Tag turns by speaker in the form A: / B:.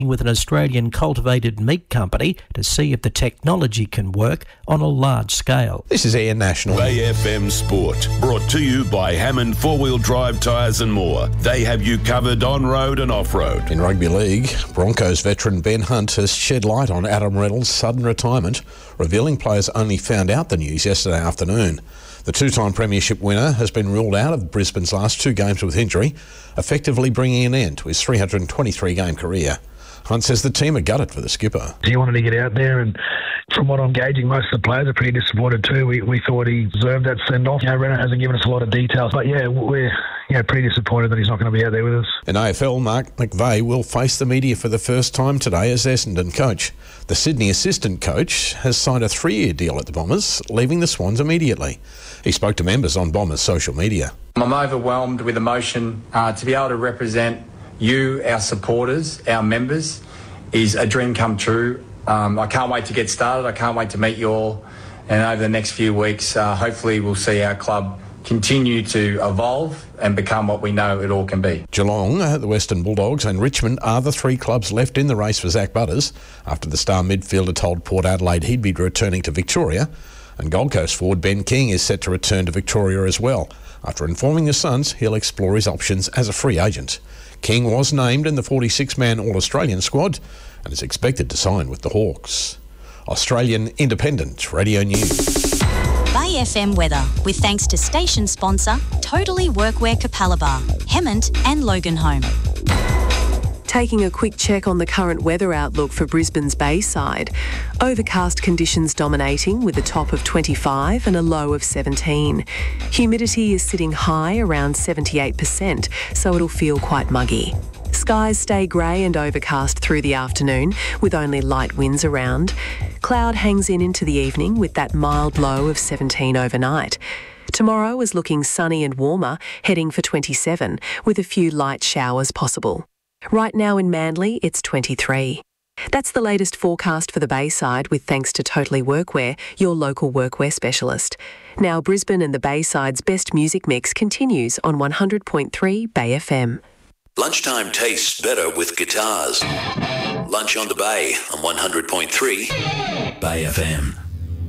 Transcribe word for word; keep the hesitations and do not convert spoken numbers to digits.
A: with an Australian cultivated meat company to see if the technology can work on a large scale.
B: This is Air National.
C: Bay F M Sport, brought to you by Hammond Four-Wheel Drive Tyres and more. They have you covered on-road and off-road.
B: In rugby league, Broncos veteran Ben Hunt has shed light on Adam Reynolds' sudden retirement, revealing players only found out the news yesterday afternoon. The two-time premiership winner has been ruled out of Brisbane's last two games with injury, effectively bringing an end to his three hundred twenty-three game career. Hunt says the team are gutted for the skipper.
D: He wanted to get out there, and from what I'm gauging, most of the players are pretty disappointed too. We we thought he deserved that send-off. You know, Renner hasn't given us a lot of details, but yeah, we're yeah pretty disappointed that he's not going to be out there with us.
B: In A F L, Mark McVeigh will face the media for the first time today as Essendon coach. The Sydney assistant coach has signed a three-year deal at the Bombers, leaving the Swans immediately. He spoke to members on Bombers' social media.
E: I'm overwhelmed with emotion. Uh, to be able to represent you, our supporters, our members, is a dream come true. Um, I can't wait to get started. I can't wait to meet you all. And over the next few weeks, uh, hopefully we'll see our club continue to evolve and become what we know it all can be.
B: Geelong, the Western Bulldogs and Richmond are the three clubs left in the race for Zach Butters after the star midfielder told Port Adelaide he'd be returning to Victoria. And Gold Coast forward Ben King is set to return to Victoria as well. After informing the Suns, he'll explore his options as a free agent. King was named in the forty-six man All-Australian squad and is expected to sign with the Hawks. Australian Independent Radio News.
F: Bay F M weather, with thanks to station sponsor Totally Workwear Capalaba, Hemmant and Loganholme.
G: Taking a quick check on the current weather outlook for Brisbane's Bayside. Overcast conditions dominating with a top of twenty-five and a low of seventeen. Humidity is sitting high around seventy-eight percent, so it'll feel quite muggy. Skies stay grey and overcast through the afternoon with only light winds around. Cloud hangs in into the evening with that mild low of seventeen overnight. Tomorrow is looking sunny and warmer, heading for twenty-seven, with a few light showers possible. Right now in Manly, it's twenty-three. That's the latest forecast for the Bayside with thanks to Totally Workwear, your local workwear specialist. Now Brisbane and the Bayside's best music mix continues on one hundred point three Bay F M.
H: Lunchtime tastes better with guitars. Lunch on the Bay on one hundred point three Bay F M.